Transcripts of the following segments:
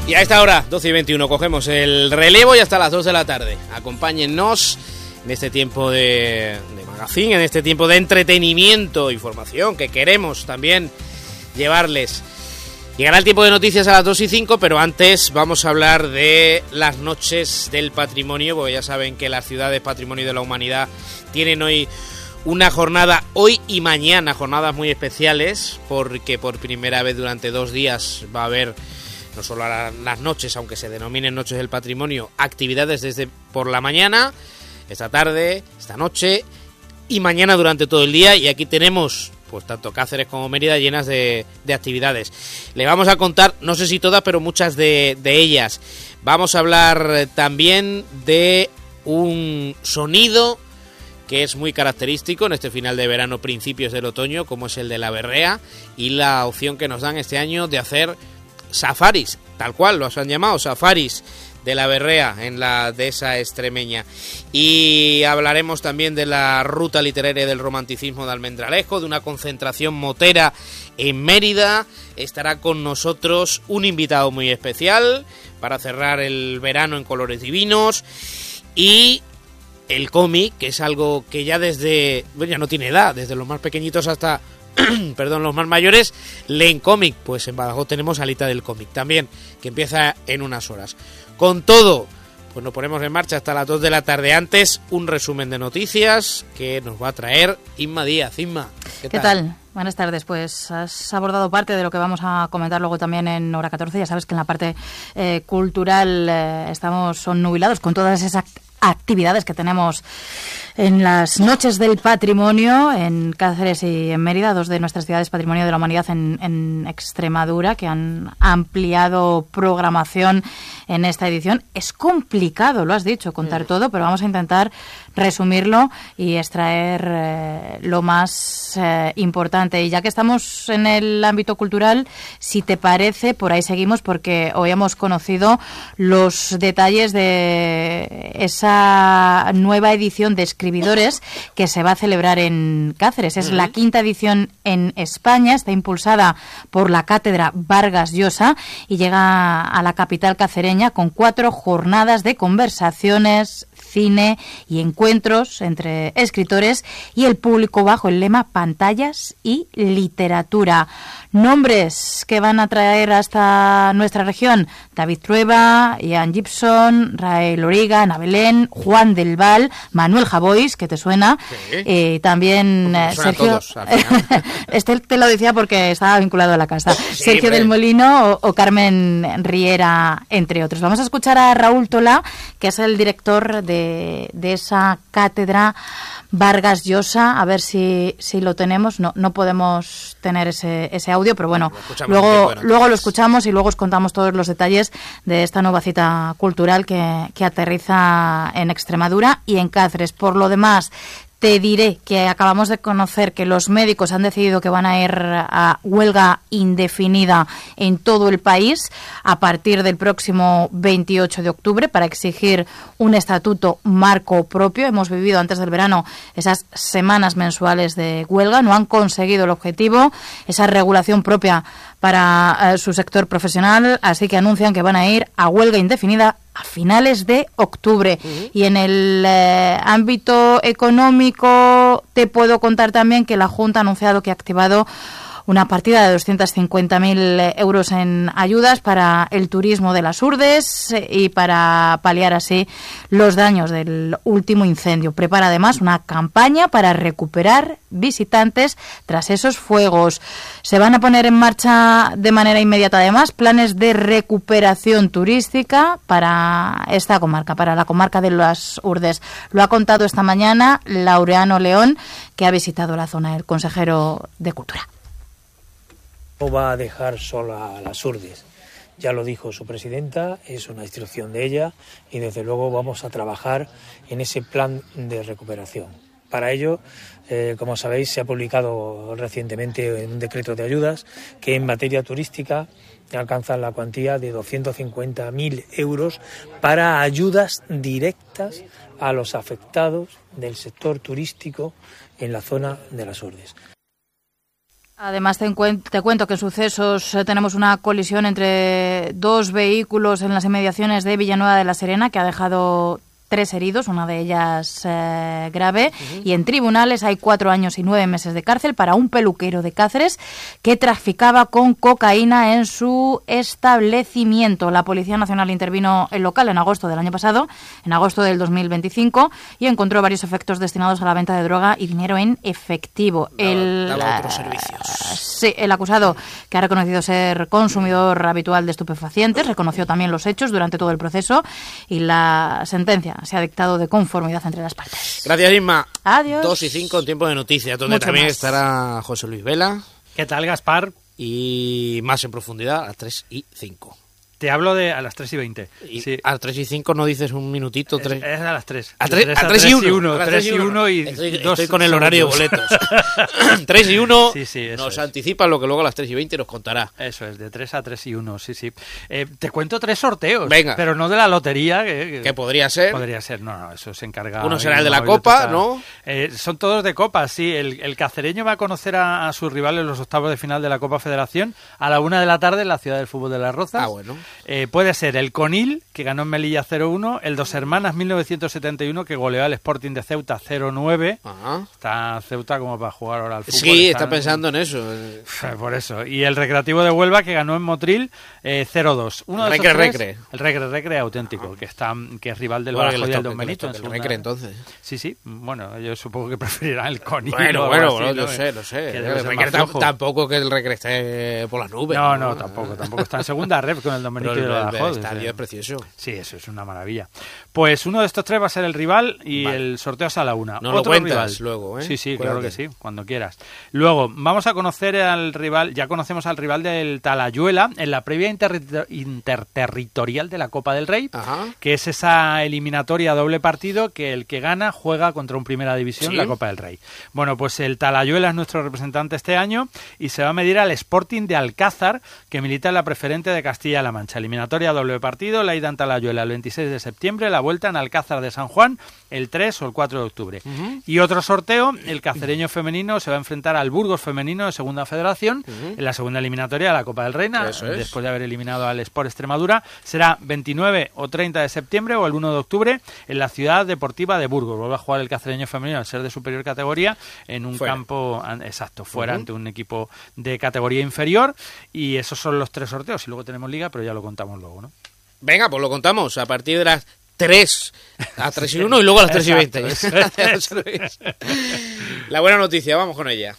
Y a esta hora, 12:21, cogemos el relevo y hasta las 2 de la tarde. Acompáñennos en este tiempo de magazine, en este tiempo de entretenimiento, información que queremos también llevarles. Llegará el tiempo de noticias a las 2:05, pero antes vamos a hablar de las noches del patrimonio, porque ya saben que las ciudades Patrimonio de la Humanidad tienen hoy una jornada, hoy y mañana, jornadas muy especiales, porque por primera vez durante 2 días va a haber, no solo las noches, aunque se denominen noches del patrimonio, actividades desde por la mañana, esta tarde, esta noche y mañana durante todo el día. Y aquí tenemos pues tanto Cáceres como Mérida llenas de actividades. Le vamos a contar, no sé si todas, pero muchas de ellas. Vamos a hablar también de un sonido que es muy característico en este final de verano, principios del otoño, como es el de la berrea, y la opción que nos dan este año de hacer safaris, tal cual los han llamado, safaris de la berrea en la dehesa extremeña. Y hablaremos también de la ruta literaria del romanticismo de Almendralejo, de una concentración motera en Mérida. Estará con nosotros un invitado muy especial para cerrar el verano en colores divinos. Y el cómic, que es algo que ya desde, bueno, ya no tiene edad, desde los más pequeñitos hasta los más mayores leen cómic. Pues en Badajoz tenemos Alita del cómic también, que empieza en unas horas. Con todo, pues nos ponemos en marcha hasta las 2 de la tarde. Antes, un resumen de noticias que nos va a traer Inma Díaz. Inma, ¿qué tal? Buenas tardes. Pues has abordado parte de lo que vamos a comentar luego también en Hora 14. Ya sabes que en la parte cultural son nubilados con todas esas actividades que tenemos en las noches del patrimonio en Cáceres y en Mérida, 2 de nuestras ciudades Patrimonio de la Humanidad en Extremadura, que han ampliado programación en esta edición. Es complicado, lo has dicho, contar todo, pero vamos a intentar resumirlo y extraer lo más importante. Y ya que estamos en el ámbito cultural, si te parece, por ahí seguimos, porque hoy hemos conocido los detalles de esa nueva edición de Escribidores que se va a celebrar en Cáceres. Es la 5ª edición en España, está impulsada por la Cátedra Vargas Llosa y llega a la capital cacereña con 4 jornadas de conversaciones, cine y encuentros entre escritores y el público bajo el lema Pantallas y Literatura. Nombres que van a traer hasta nuestra región: David Trueba, Ian Gibson, Rael Loriga, Ana Belén, Juan del Val, Manuel Javois, que te suena, sí. También Sergio. Todos, este te lo decía porque estaba vinculado a la casa. Sí, Sergio del Molino o Carmen Riera, entre otros. Vamos a escuchar a Raúl Tolá, que es el director de esa cátedra Vargas Llosa, a ver si lo tenemos. No podemos tener ese audio, pero bueno, luego lo escuchamos y luego os contamos todos los detalles de esta nueva cita cultural que aterriza en Extremadura y en Cáceres. Por lo demás, te diré que acabamos de conocer que los médicos han decidido que van a ir a huelga indefinida en todo el país a partir del próximo 28 de octubre para exigir un estatuto marco propio. Hemos vivido antes del verano esas semanas mensuales de huelga, no han conseguido el objetivo, esa regulación propia para su sector profesional, así que anuncian que van a ir a huelga indefinida a finales de octubre. Y en el ámbito económico te puedo contar también que la Junta ha anunciado que ha activado una partida de 250.000 euros en ayudas para el turismo de las Urdes y para paliar así los daños del último incendio. Prepara además una campaña para recuperar visitantes tras esos fuegos. Se van a poner en marcha de manera inmediata además planes de recuperación turística para esta comarca, para la comarca de las Urdes. Lo ha contado esta mañana Laureano León, que ha visitado la zona, el consejero de Cultura. No va a dejar sola a las Urdes. Ya lo dijo su presidenta, es una instrucción de ella y desde luego vamos a trabajar en ese plan de recuperación. Para ello, como sabéis, se ha publicado recientemente un decreto de ayudas que en materia turística alcanza la cuantía de 250.000 euros para ayudas directas a los afectados del sector turístico en la zona de las Urdes. Además, te cuento que en sucesos tenemos una colisión entre dos vehículos en las inmediaciones de Villanueva de la Serena que ha dejado 3 heridos, una de ellas grave, y en tribunales hay 4 años y 9 meses de cárcel para un peluquero de Cáceres que traficaba con cocaína en su establecimiento. La Policía Nacional intervino el local en agosto del año pasado, en agosto del 2025, y encontró varios efectos destinados a la venta de droga y dinero en efectivo. Daba otros servicios. Sí, el acusado, que ha reconocido ser consumidor habitual de estupefacientes, reconoció también los hechos durante todo el proceso y la sentencia se ha dictado de conformidad entre las partes. Gracias, Isma. Adiós. 2:05 en tiempo de noticias, donde Mucho también más. estará José Luis Vela. ¿Qué tal, Gaspar? Y más en profundidad a 3:05. Te hablo de a las 3:20. Sí. A 3:05 no dices un minutito. Es a las 3. A 3:01. 3:01 y estoy con el horario de boletos. 3:01 Sí, nos anticipa lo que luego a las 3:20 nos contará. Eso es, de 3 a 3:01, sí. Te cuento 3 sorteos. Venga. Pero no de la lotería. ¿Qué podría ser? Podría ser, no, eso se encarga. Uno será el de la Copa, ¿no? Son todos de Copa, sí. El cacereño va a conocer a sus rivales en los octavos de final de la Copa Federación a la 1 de la tarde en la ciudad del fútbol de Las Rozas. Ah, bueno. Puede ser el Conil, que ganó en Melilla 0-1, el Dos Hermanas 1971, que goleó al Sporting de Ceuta 0-9. Ajá. Está Ceuta como para jugar ahora al fútbol. Sí, está pensando en eso. Por eso. Y el Recreativo de Huelva, que ganó en Motril 0-2. Uno de esos tres, el Recre auténtico, que es rival del Badajoz y del Don Benito. El Recre, entonces. Sí. Bueno, yo supongo que preferirán el Conil. Bueno, yo sé. El Recre tampoco que el Recre esté por las nubes. No, tampoco. Está en segunda red con el Don Benito y el Badajoz. El estadio es precioso. Sí, eso es una maravilla. Pues uno de estos 3 va a ser el rival y el sorteo es a la 1. No lo cuentas luego, ¿eh? Sí, claro que sí, cuando quieras. Luego, vamos a conocer al rival, ya conocemos al rival del Talayuela en la previa interterritorial de la Copa del Rey, que es esa eliminatoria doble partido que el que gana juega contra un Primera División, la Copa del Rey. Bueno, pues el Talayuela es nuestro representante este año y se va a medir al Sporting de Alcázar, que milita en la preferente de Castilla-La Mancha. Eliminatoria doble partido, la ida en Talayuela el 26 de septiembre, la vuelta en Alcázar de San Juan el 3 o el 4 de octubre. Y otro sorteo, el cacereño femenino se va a enfrentar al Burgos femenino de Segunda Federación en la segunda eliminatoria de la Copa del Reina, después de haber eliminado al Sport Extremadura. Será 29 o 30 de septiembre o el 1 de octubre en la Ciudad Deportiva de Burgos. Vuelve a jugar el cacereño femenino al ser de superior categoría en un campo, fuera ante un equipo de categoría inferior, y esos son los 3 sorteos. Y luego tenemos liga, pero ya lo contamos luego, ¿no? Venga, pues lo contamos a partir de las 3 a 3:01 y luego a las 3:20. La buena noticia, vamos con ella.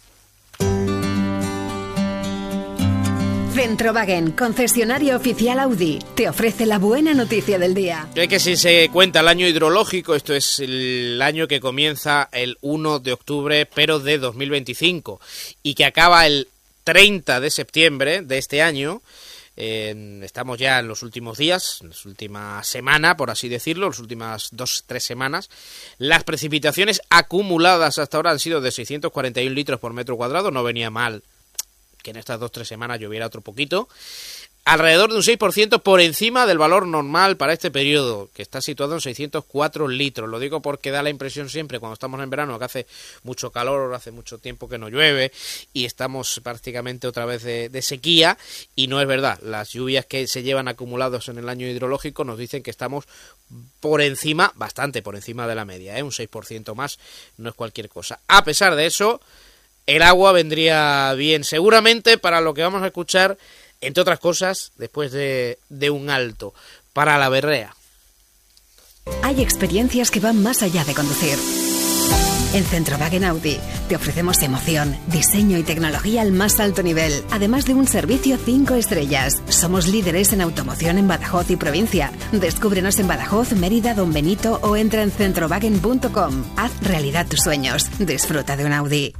Centrowagen, concesionario oficial Audi, te ofrece la buena noticia del día. Es que si se cuenta el año hidrológico, esto es el año que comienza el 1 de octubre, pero de 2025, y que acaba el 30 de septiembre de este año. Estamos ya en los últimos días, en la última semana, por así decirlo, las últimas 2-3 semanas. Las precipitaciones acumuladas hasta ahora han sido de 641 litros por metro cuadrado. No venía mal que en estas 2-3 semanas lloviera otro poquito. Alrededor de un 6% por encima del valor normal para este periodo, que está situado en 604 litros. Lo digo porque da la impresión siempre, cuando estamos en verano, que hace mucho calor, hace mucho tiempo que no llueve y estamos prácticamente otra vez de sequía, y no es verdad. Las lluvias que se llevan acumulados en el año hidrológico nos dicen que estamos por encima, bastante por encima de la media, un 6% más, no es cualquier cosa. A pesar de eso, el agua vendría bien, seguramente para lo que vamos a escuchar, entre otras cosas, después de un alto, para la berrea. Hay experiencias que van más allá de conducir. En Centrowagen Audi te ofrecemos emoción, diseño y tecnología al más alto nivel, además de un servicio 5 estrellas. Somos líderes en automoción en Badajoz y provincia. Descúbrenos en Badajoz, Mérida, Don Benito o entra en centrowagen.com. Haz realidad tus sueños. Disfruta de un Audi.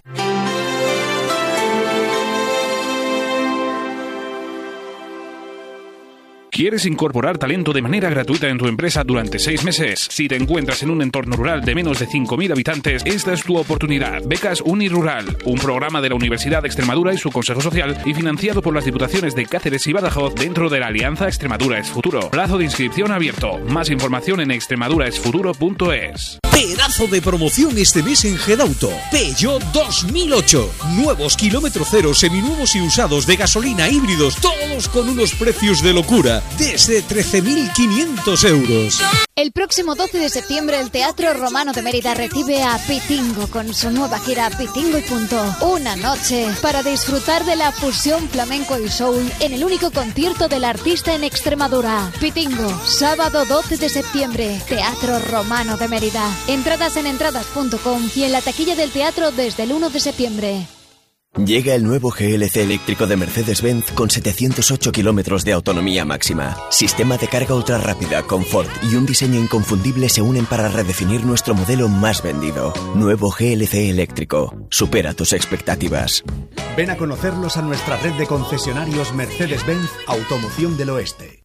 ¿Quieres incorporar talento de manera gratuita en tu empresa durante 6 meses? Si te encuentras en un entorno rural de menos de 5.000 habitantes, esta es tu oportunidad. Becas Unirural, un programa de la Universidad de Extremadura y su Consejo Social y financiado por las Diputaciones de Cáceres y Badajoz dentro de la Alianza Extremadura es Futuro. Plazo de inscripción abierto. Más información en extremaduraesfuturo.es. Pedazo de promoción este mes en Gedauto. Peugeot 2008. Nuevos kilómetro cero, seminuevos y usados de gasolina, híbridos, todos con unos precios de locura. Desde 13.500 euros. El próximo 12 de septiembre el Teatro Romano de Mérida recibe a Pitingo con su nueva gira Pitingo y Punto. Una noche para disfrutar de la fusión flamenco y soul en el único concierto del artista en Extremadura. Pitingo, sábado 12 de septiembre, Teatro Romano de Mérida. Entradas en entradas.com y en la taquilla del teatro desde el 1 de septiembre. Llega el nuevo GLC eléctrico de Mercedes-Benz con 708 kilómetros de autonomía máxima. Sistema de carga ultra rápida, confort y un diseño inconfundible se unen para redefinir nuestro modelo más vendido. Nuevo GLC eléctrico. Supera tus expectativas. Ven a conocerlos a nuestra red de concesionarios Mercedes-Benz Automoción del Oeste.